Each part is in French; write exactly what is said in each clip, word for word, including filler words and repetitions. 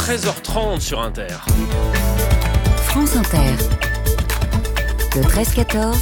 treize heures trente sur Inter. France Inter. Le treize quatorze,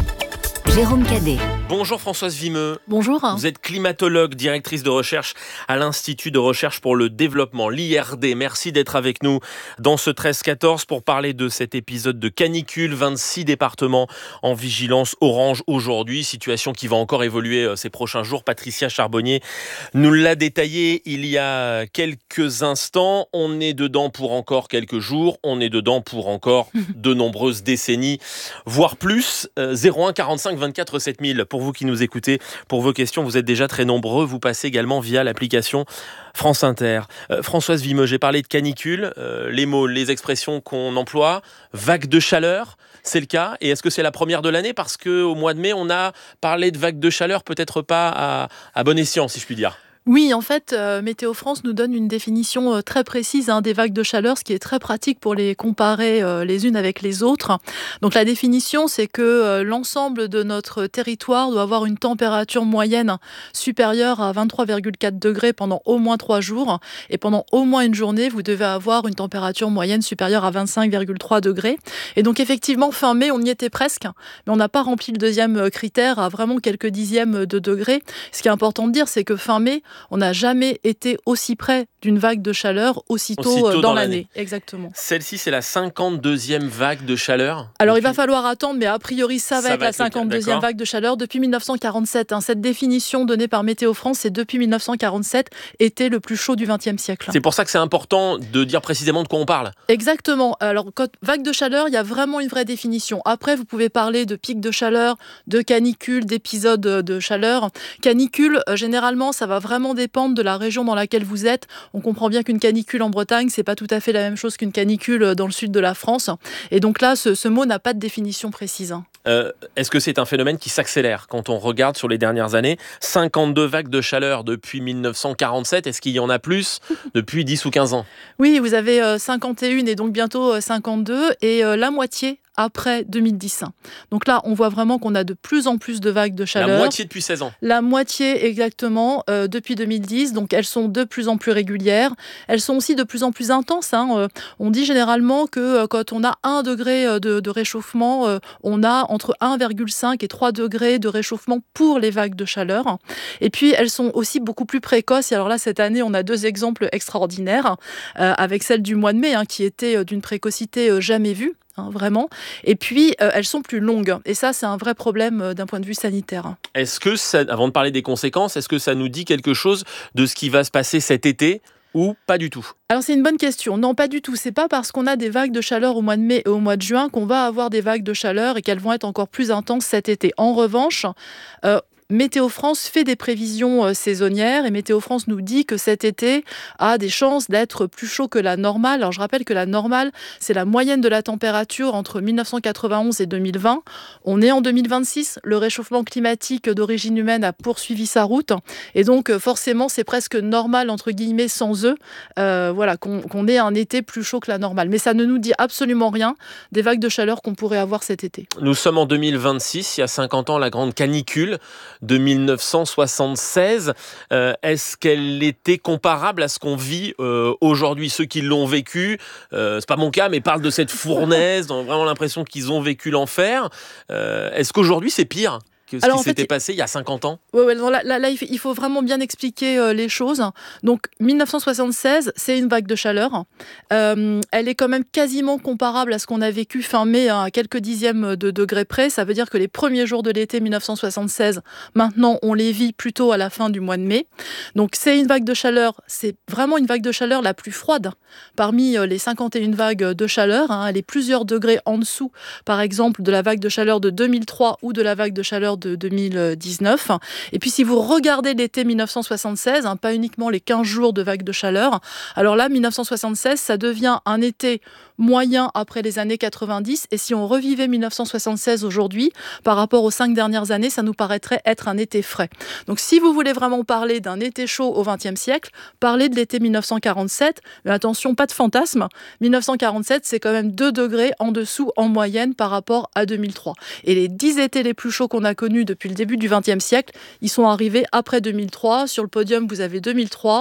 Jérôme Cadet. Bonjour Françoise Vimeux. Bonjour. Vous êtes climatologue, directrice de recherche à l'Institut de recherche pour le développement, l'I R D. Merci d'être avec nous dans ce treize quatorze pour parler de cet épisode de canicule. vingt-six départements en vigilance orange aujourd'hui. Situation qui va encore évoluer ces prochains jours. Patricia Charbonnier nous l'a détaillé il y a quelques instants. On est dedans pour encore quelques jours. On est dedans pour encore de nombreuses décennies, voire plus. zéro un quarante-cinq vingt-quatre sept mille pour vous qui nous écoutez, pour vos questions. Vous êtes déjà très nombreux. Vous passez également via l'application France Inter. Euh, Françoise Vimeux, j'ai parlé de canicule. Euh, les mots, les expressions qu'on emploie. Vague de chaleur, c'est le cas. Et est-ce que c'est la première de l'année? Parce qu'au mois de mai, on a parlé de vague de chaleur, peut-être pas à, à bon escient, si je puis dire. Oui, en fait, euh, Météo France nous donne une définition euh, très précise hein, des vagues de chaleur, ce qui est très pratique pour les comparer euh, les unes avec les autres. Donc la définition, c'est que euh, l'ensemble de notre territoire doit avoir une température moyenne supérieure à vingt-trois virgule quatre degrés pendant au moins trois jours. Et pendant au moins une journée, vous devez avoir une température moyenne supérieure à vingt-cinq virgule trois degrés. Et donc effectivement, fin mai, on y était presque, mais on n'a pas rempli le deuxième critère à vraiment quelques dixièmes de degrés. Ce qui est important de dire, c'est que fin mai, on n'a jamais été aussi près d'une vague de chaleur aussitôt, aussitôt dans, dans l'année. l'année. Exactement. Celle-ci, c'est la cinquante-deuxième vague de chaleur. Alors, il va falloir attendre, mais a priori, ça va Ça être va la être le cas, cinquante-deuxième d'accord. vague de chaleur depuis mille neuf cent quarante-sept. Hein. Cette définition donnée par Météo France, c'est depuis mille neuf cent quarante-sept, été le plus chaud du vingtième siècle. C'est pour ça que c'est important de dire précisément de quoi on parle. Exactement. Alors, quand vague de chaleur, il y a vraiment une vraie définition. Après, vous pouvez parler de pic de chaleur, de canicule, d'épisodes de chaleur. Canicule, euh, généralement, ça va vraiment dépendre de la région dans laquelle vous êtes. On comprend bien qu'une canicule en Bretagne, c'est pas tout à fait la même chose qu'une canicule dans le sud de la France. Et donc là, ce, ce mot n'a pas de définition précise. Euh, est-ce que c'est un phénomène qui s'accélère quand on regarde sur les dernières années? cinquante-deux vagues de chaleur depuis mille neuf cent quarante-sept. Est-ce qu'il y en a plus depuis dix ou quinze ans? Oui, vous avez euh, cinquante et un et donc bientôt euh, cinquante-deux et euh, la moitié après deux mille dix. Donc là, on voit vraiment qu'on a de plus en plus de vagues de chaleur. La moitié depuis seize ans. La moitié exactement euh, depuis deux mille dix. Donc elles sont de plus en plus régulières. Elles sont aussi de plus en plus intenses. Hein. Euh, on dit généralement que euh, quand on a un degré de, de réchauffement, euh, on a entre un virgule cinq et trois degrés de réchauffement pour les vagues de chaleur. Et puis elles sont aussi beaucoup plus précoces. Et alors là, cette année, on a deux exemples extraordinaires euh, avec celle du mois de mai hein, qui était euh, d'une précocité euh, jamais vue. Hein, vraiment. Et puis, euh, elles sont plus longues. Et ça, c'est un vrai problème euh, d'un point de vue sanitaire. Est-ce que, ça, avant de parler des conséquences, est-ce que ça nous dit quelque chose de ce qui va se passer cet été ou pas du tout? Alors c'est une bonne question. Non, pas du tout. C'est pas parce qu'on a des vagues de chaleur au mois de mai et au mois de juin qu'on va avoir des vagues de chaleur et qu'elles vont être encore plus intenses cet été. En revanche, euh, Météo France fait des prévisions euh, saisonnières et Météo France nous dit que cet été a des chances d'être plus chaud que la normale. Alors je rappelle que la normale, c'est la moyenne de la température entre mille neuf cent quatre-vingt-onze et deux mille vingt. On est en deux mille vingt-six, le réchauffement climatique d'origine humaine a poursuivi sa route et donc euh, forcément c'est presque normal entre guillemets sans eux euh, voilà, qu'on, qu'on ait un été plus chaud que la normale. Mais ça ne nous dit absolument rien des vagues de chaleur qu'on pourrait avoir cet été. Nous sommes en deux mille vingt-six, il y a cinquante ans, la grande canicule de mille neuf cent soixante-seize. Euh, est-ce qu'elle était comparable à ce qu'on vit euh, aujourd'hui? Ceux qui l'ont vécu, euh, c'est pas mon cas, mais parlent de cette fournaise, ont vraiment l'impression qu'ils ont vécu l'enfer. Euh, est-ce qu'aujourd'hui c'est pire que ce Alors, qui en fait, s'était passé il y a cinquante ans? Ouais, ouais, non, là, là, là, il faut vraiment bien expliquer euh, les choses. Donc, mille neuf cent soixante-seize, c'est une vague de chaleur. Euh, elle est quand même quasiment comparable à ce qu'on a vécu fin mai, hein, à quelques dixièmes de degrés près. Ça veut dire que les premiers jours de l'été mille neuf cent soixante-seize, maintenant, on les vit plutôt à la fin du mois de mai. Donc, c'est une vague de chaleur. C'est vraiment une vague de chaleur la plus froide parmi les cinquante et une vagues de chaleur. Hein. Elle est plusieurs degrés en dessous, par exemple, de la vague de chaleur de deux mille trois ou de la vague de chaleur de deux mille dix-neuf. Et puis si vous regardez l'été mille neuf cent soixante-seize, hein, pas uniquement les quinze jours de vague de chaleur, alors là, mille neuf cent soixante-seize, ça devient un été moyen après les années quatre-vingt-dix. Et si on revivait mille neuf cent soixante-seize aujourd'hui, par rapport aux cinq dernières années, ça nous paraîtrait être un été frais. Donc si vous voulez vraiment parler d'un été chaud au vingtième siècle, parlez de l'été mille neuf cent quarante-sept. Mais attention, pas de fantasme. mille neuf cent quarante-sept, c'est quand même deux degrés en dessous en moyenne par rapport à deux mille trois. Et les dix étés les plus chauds qu'on a connus depuis le début du vingtième siècle, ils sont arrivés après deux mille trois. Sur le podium, vous avez deux mille trois,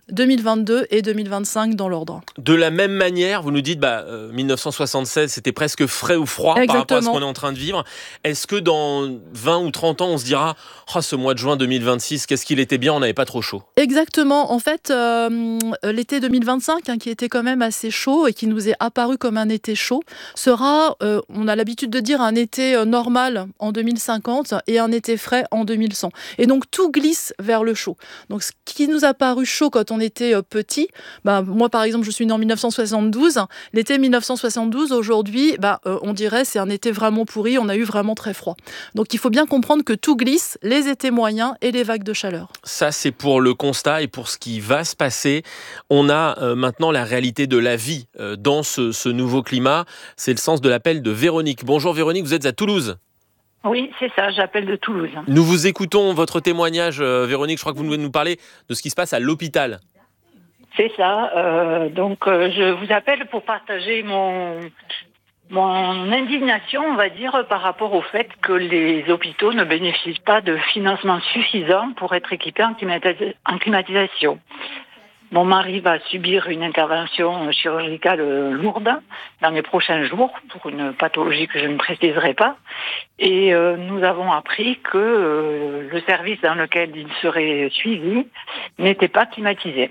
deux mille vingt-deux et deux mille vingt-cinq dans l'ordre. De la même manière, vous nous dites bah, euh, mille neuf cent soixante-seize, c'était presque frais ou froid Exactement. Par rapport à ce qu'on est en train de vivre. Est-ce que dans vingt ou trente ans, on se dira oh, ce mois de juin deux mille vingt-six, qu'est-ce qu'il était bien, on n'avait pas trop chaud? Exactement. En fait, euh, l'été deux mille vingt-cinq, hein, qui était quand même assez chaud et qui nous est apparu comme un été chaud, sera, euh, on a l'habitude de dire, un été euh, normal en deux mille cinquante et un été frais en deux mille cent. Et donc, tout glisse vers le chaud. Donc, ce qui nous a paru chaud quand on était euh, petit, bah, moi, par exemple, je suis née en mille neuf cent soixante-douze. L'été mille neuf cent soixante-douze, aujourd'hui, bah, euh, on dirait c'est un été vraiment pourri, on a eu vraiment très froid. Donc, il faut bien comprendre que tout glisse, les étés moyens et les vagues de chaleur. Ça, c'est pour le constat et pour ce qui va se passer. On a euh, maintenant la réalité de la vie euh, dans ce, ce nouveau climat. C'est le sens de l'appel de Véronique. Bonjour Véronique, vous êtes à Toulouse. Oui, c'est ça, j'appelle de Toulouse. Nous vous écoutons, votre témoignage, euh, Véronique. Je crois que vous venez nous parler de ce qui se passe à l'hôpital. C'est ça. Euh, donc, euh, je vous appelle pour partager mon, mon indignation, on va dire, par rapport au fait que les hôpitaux ne bénéficient pas de financement suffisant pour être équipés en, climatis- en climatisation. Mon mari va subir une intervention chirurgicale lourde dans les prochains jours pour une pathologie que je ne préciserai pas. Et euh, nous avons appris que euh, le service dans lequel il serait suivi n'était pas climatisé.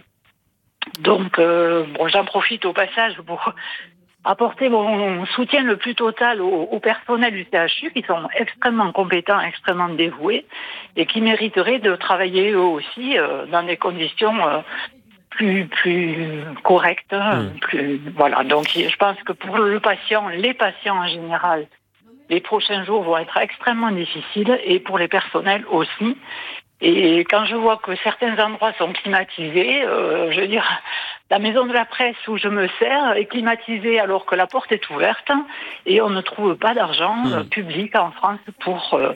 Donc, euh, bon, j'en profite au passage pour apporter mon soutien le plus total au, au personnel du C H U qui sont extrêmement compétents, extrêmement dévoués et qui mériteraient de travailler eux aussi euh, dans des conditions euh, plus plus correctes. Mmh. Plus, voilà. Donc, je pense que pour le patient, les patients en général, les prochains jours vont être extrêmement difficiles et pour les personnels aussi. Et quand je vois que certains endroits sont climatisés, euh, je veux dire, la maison de la presse où je me sers est climatisée alors que la porte est ouverte et on ne trouve pas d'argent mmh. euh, public en France pour euh,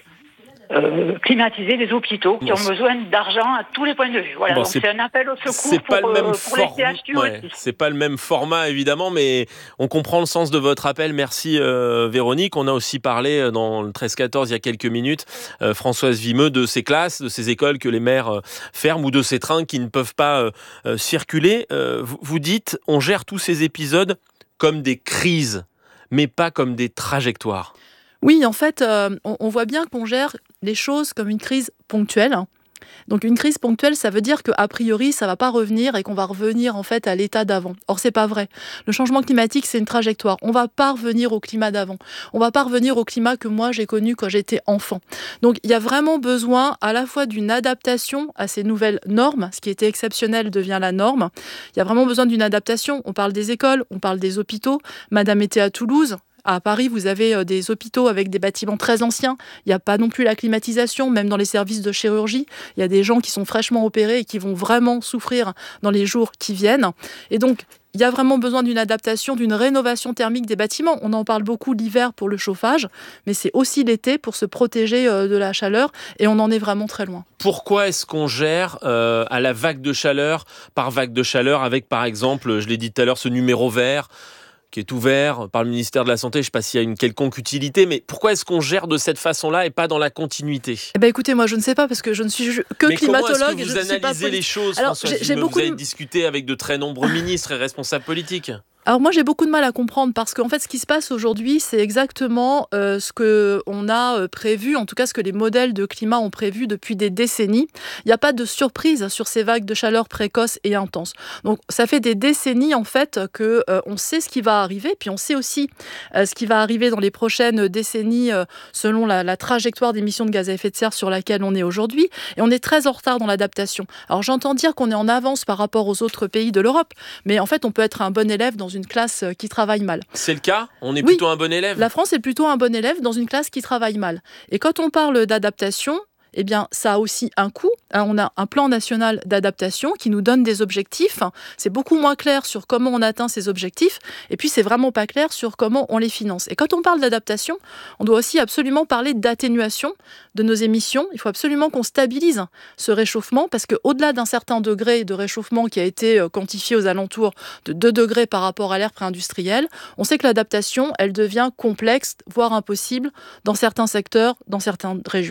euh, climatiser les hôpitaux qui bon, ont besoin d'argent à tous les points de vue. Voilà, bon, donc c'est, c'est un appel au secours pour, euh, pour for- les C H U ouais, aussi. C'est pas le même format évidemment, mais on comprend le sens de votre appel. Merci euh, Véronique. On a aussi parlé dans le treize quatorze il y a quelques minutes, euh, Françoise Vimeux, de ces classes, de ces écoles que les maires euh, ferment ou de ces trains qui ne peuvent pas euh, euh, circuler. Euh, vous, vous dites, on gère tous ces épisodes comme des crises, mais pas comme des trajectoires. Oui, en fait, euh, on, on voit bien qu'on gère les choses comme une crise ponctuelle. Donc une crise ponctuelle, ça veut dire qu'a priori, ça ne va pas revenir et qu'on va revenir en fait à l'état d'avant. Or, ce n'est pas vrai. Le changement climatique, c'est une trajectoire. On ne va pas revenir au climat d'avant. On ne va pas revenir au climat que moi, j'ai connu quand j'étais enfant. Donc, il y a vraiment besoin à la fois d'une adaptation à ces nouvelles normes. Ce qui était exceptionnel devient la norme. Il y a vraiment besoin d'une adaptation. On parle des écoles, on parle des hôpitaux. Madame était à Toulouse. À Paris, vous avez des hôpitaux avec des bâtiments très anciens. Il n'y a pas non plus la climatisation, même dans les services de chirurgie. Il y a des gens qui sont fraîchement opérés et qui vont vraiment souffrir dans les jours qui viennent. Et donc, il y a vraiment besoin d'une adaptation, d'une rénovation thermique des bâtiments. On en parle beaucoup l'hiver pour le chauffage, mais c'est aussi l'été pour se protéger de la chaleur. Et on en est vraiment très loin. Pourquoi est-ce qu'on gère euh, à la vague de chaleur par vague de chaleur avec, par exemple, je l'ai dit tout à l'heure, ce numéro vert qui est ouvert par le ministère de la Santé, je ne sais pas s'il y a une quelconque utilité, mais pourquoi est-ce qu'on gère de cette façon-là et pas dans la continuité ? Eh ben écoutez, moi je ne sais pas parce que je ne suis que mais climatologue. Comment est-ce que vous et je analysez les choses, Alors, François j'ai, j'ai Vimeux, beaucoup vous avez de... discuté avec de très nombreux ministres et responsables politiques. Alors moi j'ai beaucoup de mal à comprendre parce qu'en fait ce qui se passe aujourd'hui c'est exactement euh, ce qu'on a prévu, en tout cas ce que les modèles de climat ont prévu depuis des décennies. Il n'y a pas de surprise sur ces vagues de chaleur précoces et intenses. Donc ça fait des décennies en fait qu'on euh, sait ce qui va arriver, puis on sait aussi euh, ce qui va arriver dans les prochaines décennies euh, selon la, la trajectoire d'émissions de gaz à effet de serre sur laquelle on est aujourd'hui. Et on est très en retard dans l'adaptation. Alors j'entends dire qu'on est en avance par rapport aux autres pays de l'Europe, mais en fait on peut être un bon élève dans une classe qui travaille mal. C'est le cas ? On est oui, plutôt un bon élève ? La France est plutôt un bon élève dans une classe qui travaille mal. Et quand on parle d'adaptation, eh bien, ça a aussi un coût. On a un plan national d'adaptation qui nous donne des objectifs. C'est beaucoup moins clair sur comment on atteint ces objectifs. Et puis, c'est vraiment pas clair sur comment on les finance. Et quand on parle d'adaptation, on doit aussi absolument parler d'atténuation de nos émissions. Il faut absolument qu'on stabilise ce réchauffement parce qu'au-delà d'un certain degré de réchauffement qui a été quantifié aux alentours de deux degrés par rapport à l'ère pré-industrielle, on sait que l'adaptation, elle devient complexe, voire impossible dans certains secteurs, dans certaines régions.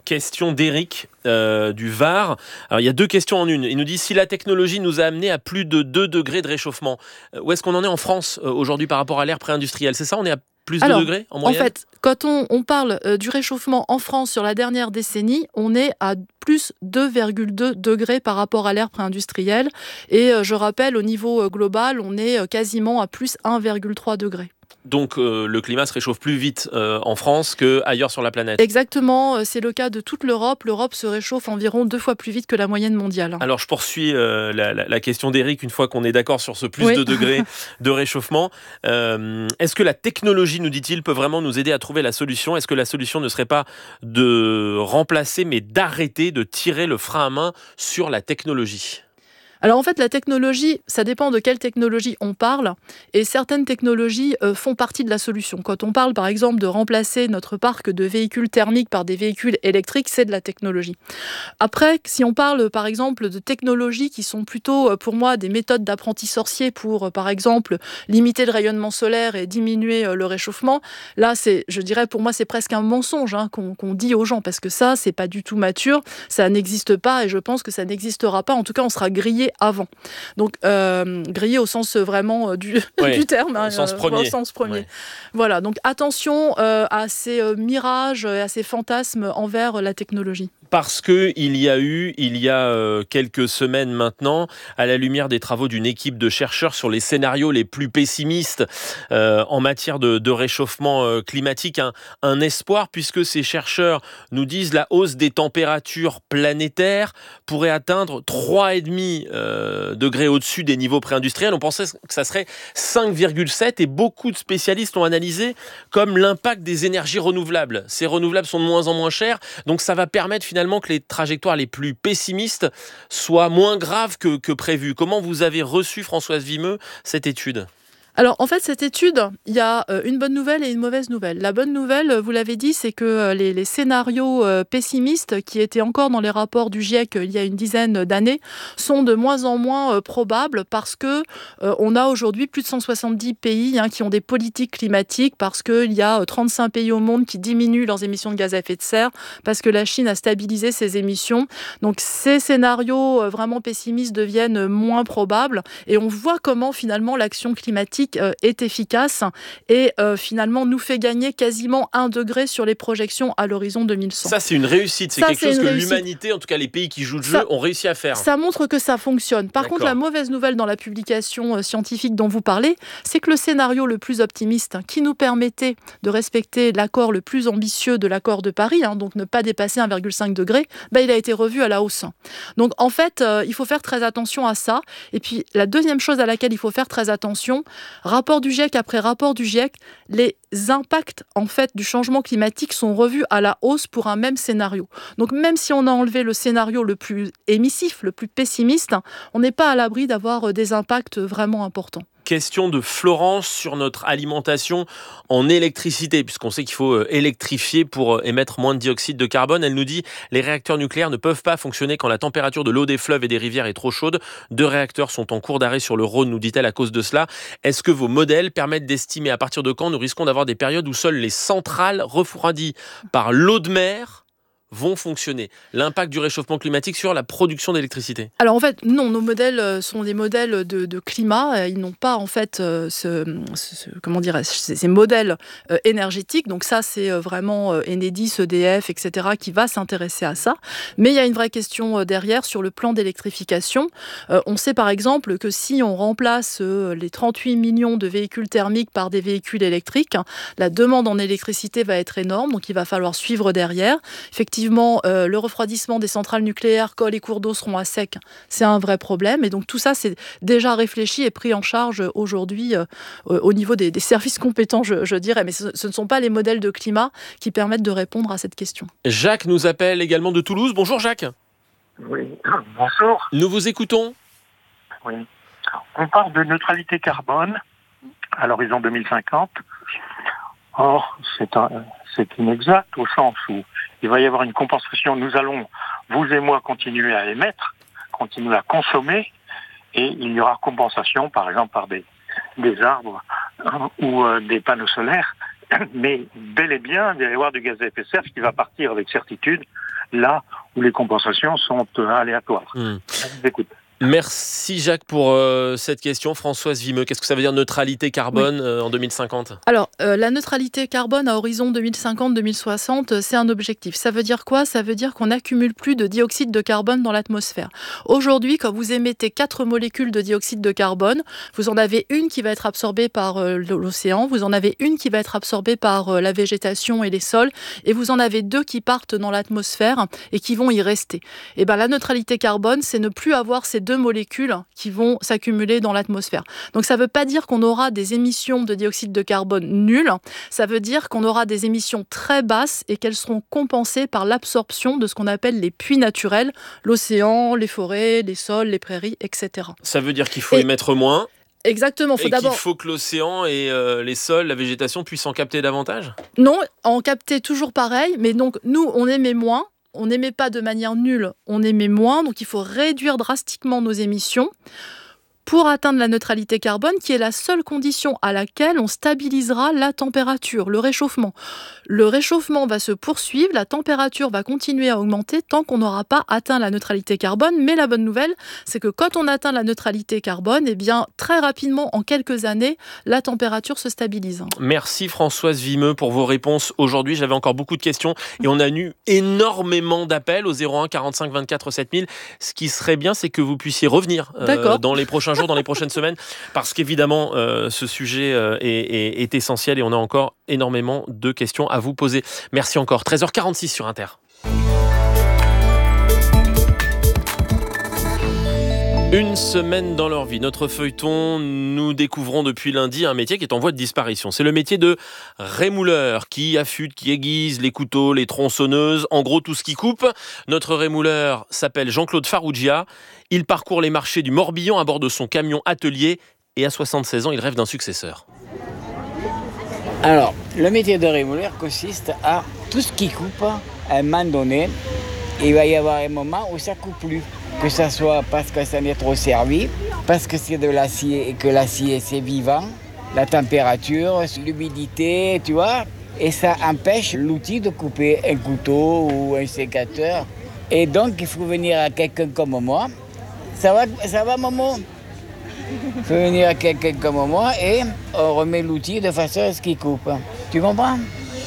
Question d'Éric euh, du Var. Alors, il y a deux questions en une. Il nous dit, si la technologie nous a amené à plus de deux degrés de réchauffement, où est-ce qu'on en est en France euh, aujourd'hui par rapport à l'ère pré-industrielle ? C'est ça, on est à plus Alors, de degrés en moyenne ? En fait, quand on, on parle euh, du réchauffement en France sur la dernière décennie, on est à plus deux virgule deux degrés par rapport à l'ère pré-industrielle. Et euh, je rappelle, au niveau euh, global, on est euh, quasiment à plus un virgule trois degrés. Donc euh, le climat se réchauffe plus vite euh, en France qu'ailleurs sur la planète. Exactement, c'est le cas de toute l'Europe. L'Europe se réchauffe environ deux fois plus vite que la moyenne mondiale. Alors je poursuis euh, la, la, la question d'Éric, une fois qu'on est d'accord sur ce plus oui. de degrés de réchauffement. Euh, est-ce que la technologie, nous dit-il, peut vraiment nous aider à trouver la solution ? Est-ce que la solution ne serait pas de remplacer, mais d'arrêter, de tirer le frein à main sur la technologie ? Alors en fait, la technologie, ça dépend de quelle technologie on parle, et certaines technologies euh, font partie de la solution. Quand on parle par exemple de remplacer notre parc de véhicules thermiques par des véhicules électriques, c'est de la technologie. Après, si on parle par exemple de technologies qui sont plutôt pour moi des méthodes d'apprentis sorciers pour par exemple limiter le rayonnement solaire et diminuer le réchauffement, là c'est, je dirais pour moi c'est presque un mensonge hein, qu'on, qu'on dit aux gens, parce que ça c'est pas du tout mature, ça n'existe pas et je pense que ça n'existera pas. En tout cas, on sera grillé avant. Donc, euh, grillé au sens vraiment du, ouais, du terme. Au sens premier. Au sens premier. Ouais. Voilà, donc attention euh, à ces euh, mirages et à ces fantasmes envers la technologie. Parce qu'il y a eu, il y a euh, quelques semaines maintenant, à la lumière des travaux d'une équipe de chercheurs sur les scénarios les plus pessimistes euh, en matière de, de réchauffement euh, climatique, un, un espoir, puisque ces chercheurs nous disent la hausse des températures planétaires pourrait atteindre trois virgule cinq euh, degrés au-dessus des niveaux pré-industriels. On pensait que ça serait cinq virgule sept et beaucoup de spécialistes l'ont analysé comme l'impact des énergies renouvelables. Ces renouvelables sont de moins en moins chers, donc ça va permettre finalement que les trajectoires les plus pessimistes soient moins graves que, que prévu. Comment vous avez reçu, Françoise Vimeux, cette étude ? Alors, en fait, cette étude, il y a une bonne nouvelle et une mauvaise nouvelle. La bonne nouvelle, vous l'avez dit, c'est que les, les scénarios pessimistes qui étaient encore dans les rapports du GIEC il y a une dizaine d'années sont de moins en moins probables parce que euh, on a aujourd'hui plus de cent soixante-dix pays hein, qui ont des politiques climatiques, parce qu'il y a trente-cinq pays au monde qui diminuent leurs émissions de gaz à effet de serre, parce que la Chine a stabilisé ses émissions. Donc, ces scénarios vraiment pessimistes deviennent moins probables et on voit comment finalement l'action climatique est efficace et euh, finalement nous fait gagner quasiment un degré sur les projections à l'horizon deux mille cent. Ça, c'est une réussite. C'est ça, quelque c'est chose que réussite. L'humanité, en tout cas les pays qui jouent le ça, jeu, ont réussi à faire. Ça montre que ça fonctionne. Par D'accord. contre, la mauvaise nouvelle dans la publication scientifique dont vous parlez, c'est que le scénario le plus optimiste, qui nous permettait de respecter l'accord le plus ambitieux de l'accord de Paris, hein, donc ne pas dépasser un virgule cinq degré, bah, il a été revu à la hausse. Donc en fait, euh, il faut faire très attention à ça. Et puis la deuxième chose à laquelle il faut faire très attention, rapport du GIEC après rapport du GIEC, les impacts en fait du changement climatique sont revus à la hausse pour un même scénario. Donc même si on a enlevé le scénario le plus émissif, le plus pessimiste, on n'est pas à l'abri d'avoir des impacts vraiment importants. Question de Florence sur notre alimentation en électricité, puisqu'on sait qu'il faut électrifier pour émettre moins de dioxyde de carbone. Elle nous dit « Les réacteurs nucléaires ne peuvent pas fonctionner quand la température de l'eau des fleuves et des rivières est trop chaude. Deux réacteurs sont en cours d'arrêt sur le Rhône, nous dit-elle, à cause de cela. Est-ce que vos modèles permettent d'estimer à partir de quand nous risquons d'avoir des périodes où seules les centrales refroidies par l'eau de mer vont fonctionner ?» L'impact du réchauffement climatique sur la production d'électricité. Alors en fait, non, nos modèles sont des modèles de, de climat. Ils n'ont pas en fait ce, ce, comment dirais-je, ces modèles énergétiques. Donc ça, c'est vraiment Enedis, E D F, et cetera qui va s'intéresser à ça. Mais il y a une vraie question derrière sur le plan d'électrification. On sait par exemple que si on remplace les trente-huit millions de véhicules thermiques par des véhicules électriques, la demande en électricité va être énorme. Donc il va falloir suivre derrière. Effectivement, Euh, le refroidissement des centrales nucléaires quand les cours d'eau seront à sec, c'est un vrai problème. Et donc tout ça, c'est déjà réfléchi et pris en charge aujourd'hui euh, au niveau des, des services compétents, je, je dirais. Mais ce, ce ne sont pas les modèles de climat qui permettent de répondre à cette question. Jacques nous appelle également de Toulouse. Bonjour Jacques. Oui, bonjour. Nous vous écoutons. Oui. On parle de neutralité carbone à l'horizon deux mille cinquante. Or, c'est, un, c'est inexact au sens où il va y avoir une compensation. Nous allons, vous et moi, continuer à émettre, continuer à consommer, et il y aura compensation, par exemple, par des, des arbres ou euh, des panneaux solaires. Mais bel et bien, il va y avoir du gaz à effet de serre qui va partir avec certitude là où les compensations sont euh, aléatoires. Mmh. Je vous écoute. Merci Jacques pour euh, cette question. Françoise Vimeux, qu'est-ce que ça veut dire neutralité carbone oui. euh, en deux mille cinquante ? Alors, euh, la neutralité carbone à horizon deux mille cinquante deux mille soixante, c'est un objectif. Ça veut dire quoi ? Ça veut dire qu'on n'accumule plus de dioxyde de carbone dans l'atmosphère. Aujourd'hui, quand vous émettez quatre molécules de dioxyde de carbone, vous en avez une qui va être absorbée par euh, l'océan, vous en avez une qui va être absorbée par euh, la végétation et les sols, et vous en avez deux qui partent dans l'atmosphère et qui vont y rester. Et ben, la neutralité carbone, c'est ne plus avoir ces deux molécules qui vont s'accumuler dans l'atmosphère. Donc ça ne veut pas dire qu'on aura des émissions de dioxyde de carbone nulles, ça veut dire qu'on aura des émissions très basses et qu'elles seront compensées par l'absorption de ce qu'on appelle les puits naturels, l'océan, les forêts, les sols, les prairies, et cetera. Ça veut dire qu'il faut et... émettre moins ? Exactement. Faut et d'abord... qu'il faut que l'océan et euh, les sols, la végétation puissent en capter davantage ? Non, en capter toujours pareil, mais donc nous, on émet moins. On n'émet pas de manière nulle, on émet moins, donc il faut réduire drastiquement nos émissions pour atteindre la neutralité carbone, qui est la seule condition à laquelle on stabilisera la température, le réchauffement. Le réchauffement va se poursuivre, la température va continuer à augmenter tant qu'on n'aura pas atteint la neutralité carbone. Mais la bonne nouvelle, c'est que quand on atteint la neutralité carbone, eh bien, très rapidement, en quelques années, la température se stabilise. Merci Françoise Vimeux pour vos réponses aujourd'hui. J'avais encore beaucoup de questions et on a eu énormément d'appels au zéro un quarante-cinq vingt-quatre sept mille. Ce qui serait bien, c'est que vous puissiez revenir euh, dans les prochains jours, dans les prochaines semaines, parce qu'évidemment, euh, ce sujet euh, est, est, est essentiel et on a encore énormément de questions à vous poser. Merci encore. treize heures quarante-six sur Inter. Une semaine dans leur vie. Notre feuilleton, nous découvrons depuis lundi un métier qui est en voie de disparition. C'est le métier de rémouleur, qui affûte, qui aiguise les couteaux, les tronçonneuses, en gros tout ce qui coupe. Notre rémouleur s'appelle Jean-Claude Farrugia. Il parcourt les marchés du Morbihan à bord de son camion atelier et à soixante-seize ans, il rêve d'un successeur. Alors, le métier de rémouleur consiste à tout ce qui coupe. À un moment donné, il va y avoir un moment où ça ne coupe plus. Que ce soit parce que ça n'est trop servi, parce que c'est de l'acier et que l'acier c'est vivant, la température, l'humidité, tu vois, et ça empêche l'outil de couper un couteau ou un sécateur. Et donc il faut venir à quelqu'un comme moi. Ça va, ça va Momo ? Il faut venir à quelqu'un comme moi et on remet l'outil de façon à ce qu'il coupe. Tu comprends ?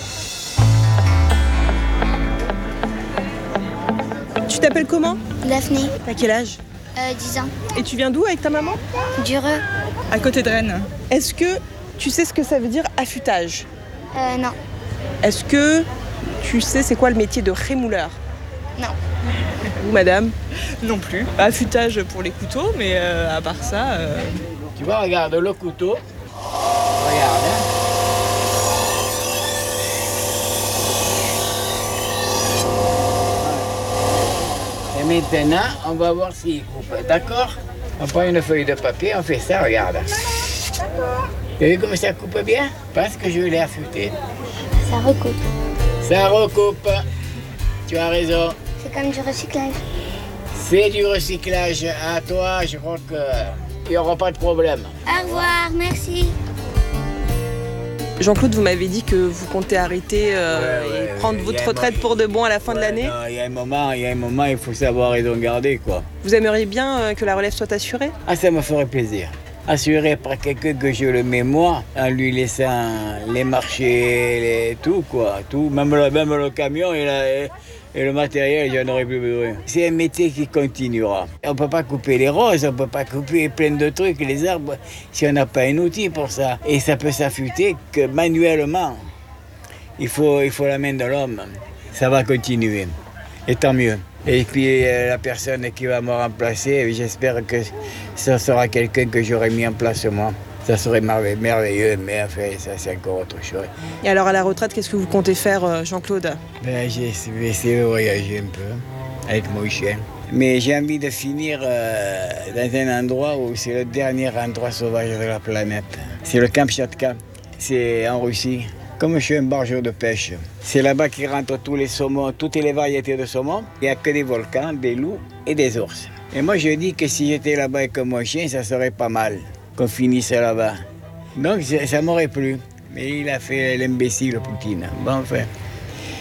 Tu t'appelles comment ? Daphné. T'as quel âge ? euh, dix ans. Et tu viens d'où avec ta maman ? Dureux. À côté de Rennes. Est-ce que tu sais ce que ça veut dire affûtage ? Euh, non. Est-ce que tu sais c'est quoi le métier de rémouleur ? Non. Ou madame ? Non plus. Affûtage pour les couteaux, mais euh, à part ça... Euh... Tu vois, regarde le couteau. Regarde, hein. Et maintenant, on va voir s'il coupe, d'accord ? On prend une feuille de papier, on fait ça, regarde. D'accord. Tu as vu comme ça coupe bien ? Parce que je l'ai affûté. Ça recoupe. Ça recoupe. Tu as raison. C'est comme du recyclage. C'est du recyclage. À toi, je crois qu'il n'y aura pas de problème. Au revoir, merci. Jean-Claude, vous m'avez dit que vous comptez arrêter euh, ouais, ouais, et prendre ouais, votre retraite pour de bon à la fin ouais, de l'année. Il y a un moment, il y a un moment, il faut savoir raison garder, quoi. Vous aimeriez bien euh, que la relève soit assurée ? Ah, ça me ferait plaisir. Assuré par quelqu'un que je le mets moi, en lui laissant les marchés, les, tout, quoi. Tout, même le, même le camion et, la, et, et le matériel, j'en aurais plus besoin. C'est un métier qui continuera. On ne peut pas couper les roses, on ne peut pas couper plein de trucs, les arbres, si on n'a pas un outil pour ça. Et ça peut s'affûter que manuellement. Il faut, il faut la main de l'homme. Ça va continuer. Et tant mieux. Et puis euh, la personne qui va me remplacer, j'espère que ça sera quelqu'un que j'aurai mis en place moi. Ça serait merveilleux, mais enfin, ça c'est encore autre chose. Et alors à la retraite, qu'est-ce que vous comptez faire, Jean-Claude ? Ben, j'ai essayé de voyager un peu avec mon chien. Mais j'ai envie de finir euh, dans un endroit où c'est le dernier endroit sauvage de la planète. C'est le Kamchatka, c'est en Russie. Comme je suis un bargeur de pêche, c'est là-bas qu'ils rentrent tous les saumons, toutes les variétés de saumon. Il n'y a que des volcans, des loups et des ours. Et moi je dis que si j'étais là-bas avec mon chien, ça serait pas mal qu'on finisse là-bas. Donc ça m'aurait plu. Mais il a fait l'imbécile, Poutine. Bon, enfin,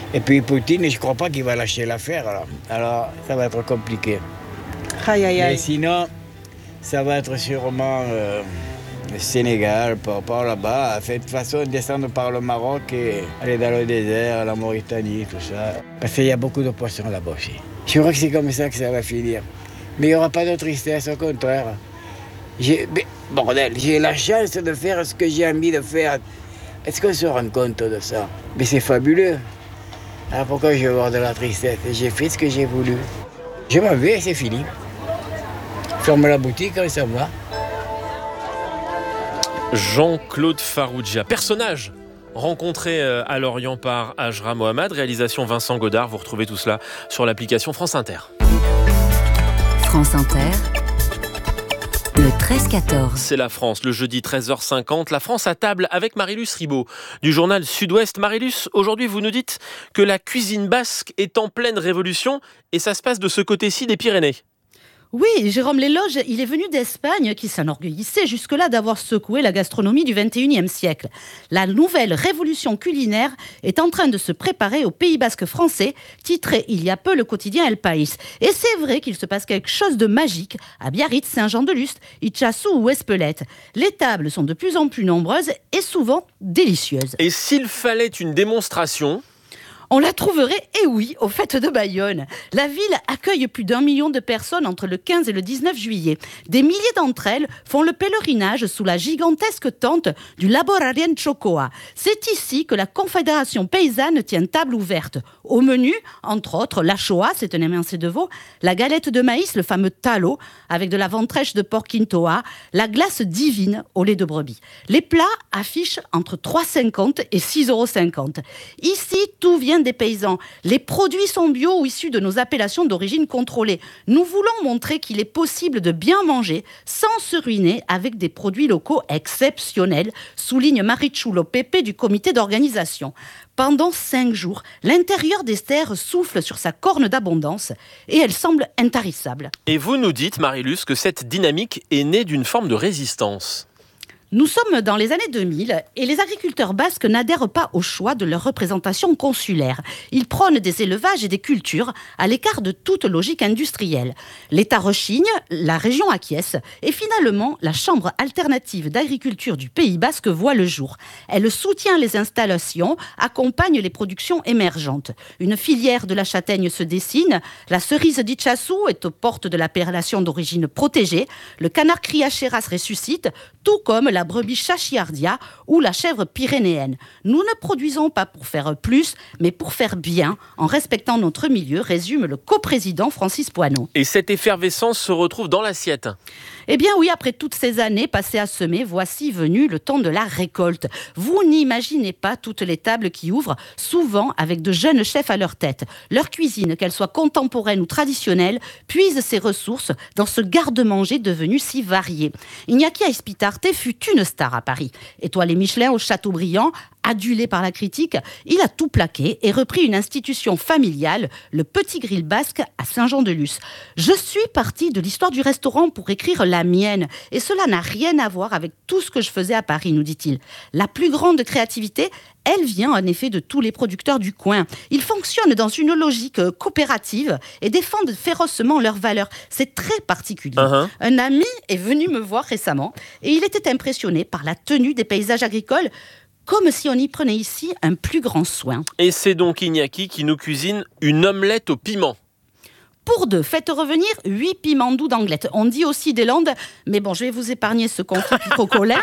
Et puis Poutine, je ne crois pas qu'il va lâcher l'affaire. Alors, alors ça va être compliqué. Aïe, aïe, aïe. Mais sinon, ça va être sûrement euh, le Sénégal, par, par là-bas. De toute façon, descendre par le Maroc et aller dans le désert, la Mauritanie, tout ça. Parce qu'il y a beaucoup de poissons là-bas aussi. Je crois que c'est comme ça que ça va finir. Mais il n'y aura pas de tristesse, au contraire. J'ai, mais, bordel, j'ai la chance de faire ce que j'ai envie de faire. Est-ce qu'on se rend compte de ça? Mais c'est fabuleux. Alors pourquoi je vais avoir de la tristesse? J'ai fait ce que j'ai voulu. Je m'en vais et c'est fini. Ferme la boutique et ça va. Jean-Claude Farrugia, personnage rencontré à Lorient par Ajra Mohamed, réalisation Vincent Godard. Vous retrouvez tout cela sur l'application France Inter. France Inter, le treize quatorze. C'est la France, le jeudi treize heures cinquante. La France à table avec Marilus Ribaud du journal Sud-Ouest. Marilus, aujourd'hui vous nous dites que la cuisine basque est en pleine révolution et ça se passe de ce côté-ci des Pyrénées. Oui, Jérôme Lesloge, il est venu d'Espagne qui s'enorgueillissait jusque-là d'avoir secoué la gastronomie du vingt et unième siècle. La nouvelle révolution culinaire est en train de se préparer au Pays basque français, titré il y a peu le quotidien El País. Et c'est vrai qu'il se passe quelque chose de magique à Biarritz, Saint-Jean-de-Luz, Itxasu ou Espelette. Les tables sont de plus en plus nombreuses et souvent délicieuses. Et s'il fallait une démonstration ? On la trouverait, et oui, aux fêtes de Bayonne. La ville accueille plus d'un million de personnes entre le quinze et le dix-neuf juillet. Des milliers d'entre elles font le pèlerinage sous la gigantesque tente du Laborarien Txokoa. C'est ici que la Confédération paysanne tient table ouverte. Au menu, entre autres, la choa, c'est un émincé de veau, la galette de maïs, le fameux talo, avec de la ventrèche de porc quintoa, la glace divine au lait de brebis. Les plats affichent entre trois euros cinquante et six euros cinquante. Ici, tout vient des paysans. Les produits sont bio ou issus de nos appellations d'origine contrôlée. Nous voulons montrer qu'il est possible de bien manger sans se ruiner avec des produits locaux exceptionnels, souligne Marichulo Pepe du comité d'organisation. Pendant cinq jours, l'intérieur des terres souffle sur sa corne d'abondance et elle semble intarissable. Et vous nous dites, Marilus, que cette dynamique est née d'une forme de résistance. Nous sommes dans les années deux mille et les agriculteurs basques n'adhèrent pas au choix de leur représentation consulaire. Ils prônent des élevages et des cultures à l'écart de toute logique industrielle. L'État rechigne, la région acquiesce et finalement la Chambre alternative d'agriculture du Pays basque voit le jour. Elle soutient les installations, accompagne les productions émergentes. Une filière de la châtaigne se dessine, la cerise d'Itxasu est aux portes de l'appellation d'origine protégée, le canard criacheras ressuscite, tout comme la brebis chachiardia ou la chèvre pyrénéenne. Nous ne produisons pas pour faire plus, mais pour faire bien, en respectant notre milieu, résume le coprésident Francis Poineau. Et cette effervescence se retrouve dans l'assiette. Eh bien oui, après toutes ces années passées à semer, voici venu le temps de la récolte. Vous n'imaginez pas toutes les tables qui ouvrent, souvent avec de jeunes chefs à leur tête. Leur cuisine, qu'elle soit contemporaine ou traditionnelle, puise ses ressources dans ce garde-manger devenu si varié. Iñaki Aizpitarte fut une star à Paris. Étoilé Michelin au Châteaubriand, adulé par la critique, il a tout plaqué et repris une institution familiale, le Petit Grill Basque à Saint-Jean-de-Luz. Je suis partie de l'histoire du restaurant pour écrire la mienne et cela n'a rien à voir avec tout ce que je faisais à Paris, nous dit-il. La plus grande créativité, elle vient en effet de tous les producteurs du coin. Ils fonctionnent dans une logique coopérative et défendent férocement leurs valeurs. C'est très particulier. Uh-huh. Un ami est venu me voir récemment et il était impressionné par la tenue des paysages agricoles, comme si on y prenait ici un plus grand soin. Et c'est donc Iñaki qui nous cuisine une omelette au piment. Pour deux, faites revenir huit piments doux d'Anglette. On dit aussi des Landes, mais bon, je vais vous épargner ce confit cocolin,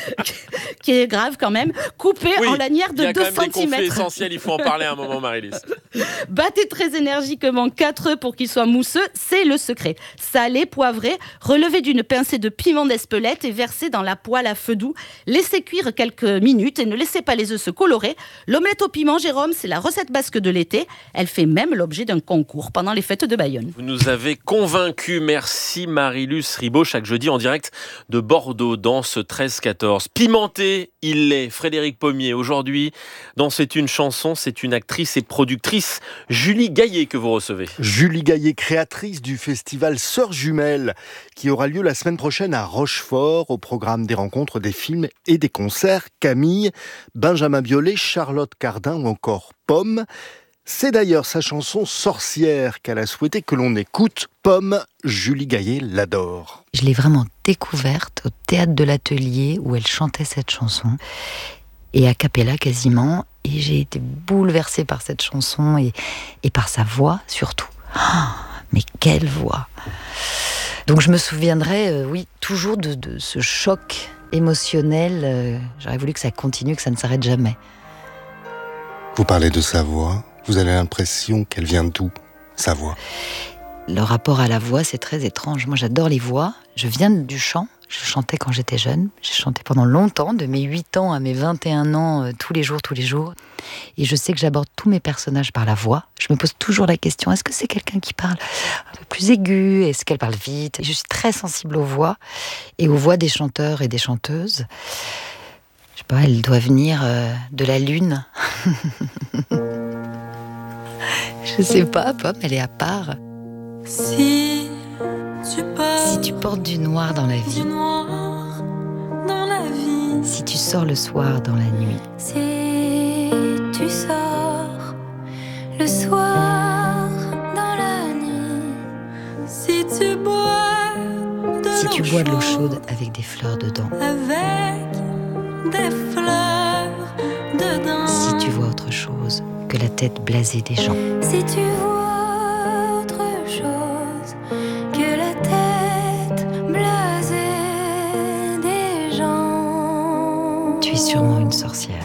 qui est grave quand même, coupé oui, en lanières de deux centimètres. Il y a quand même des confits essentiels, il faut en parler un moment, Marilys. Battez très énergiquement quatre œufs pour qu'ils soient mousseux, c'est le secret. Salé, poivré, relevé d'une pincée de piment d'Espelette et versé dans la poêle à feu doux. Laissez cuire quelques minutes et ne laissez pas les œufs se colorer. L'omelette au piment, Jérôme, c'est la recette basque de l'été. Elle fait même l'objet d'un concours pendant les fêtes de Bayonne. Vous nous avez convaincus. Merci Marilus Ribaud, chaque jeudi en direct de Bordeaux dans ce treize quatorze. Pimenté, il l'est. Frédéric Pommier, aujourd'hui, dans C'est une chanson, c'est une actrice et productrice, Julie Gaillet, que vous recevez. Julie Gaillet, créatrice du festival Sœurs Jumelles, qui aura lieu la semaine prochaine à Rochefort, au programme des rencontres, des films et des concerts. Camille, Benjamin Biolay, Charlotte Cardin ou encore Pomme. C'est d'ailleurs sa chanson Sorcière qu'elle a souhaité que l'on écoute. Pomme, Julie Gaillet l'adore. Je l'ai vraiment découverte au théâtre de l'Atelier où elle chantait cette chanson, et a cappella quasiment, et j'ai été bouleversée par cette chanson et, et par sa voix surtout. Oh, mais quelle voix! Donc je me souviendrai, euh, oui, toujours de, de ce choc émotionnel. Euh, j'aurais voulu que ça continue, que ça ne s'arrête jamais. Vous parlez de sa voix, vous avez l'impression qu'elle vient d'où, sa voix? Le rapport à la voix, c'est très étrange. Moi, j'adore les voix. Je viens du chant. Je chantais quand j'étais jeune. J'ai chanté pendant longtemps, de mes huit ans à mes vingt et un ans, euh, tous les jours, tous les jours. Et je sais que j'aborde tous mes personnages par la voix. Je me pose toujours la question, est-ce que c'est quelqu'un qui parle un peu plus aigu? Est-ce qu'elle parle vite? Et je suis très sensible aux voix et aux voix des chanteurs et des chanteuses. Je sais pas, elle doit venir euh, de la lune. Je sais pas, Pomme, elle est à part. Si tu, si tu portes du noir dans la vie, du noir dans la vie, si tu sors le soir dans la nuit, si tu sors le soir dans la nuit, si tu bois de si l'eau tu bois de l'eau chaude chaude avec des fleurs dedans, avec des fleurs dedans, si tu vois autre chose que la tête blasée des gens, si tu vois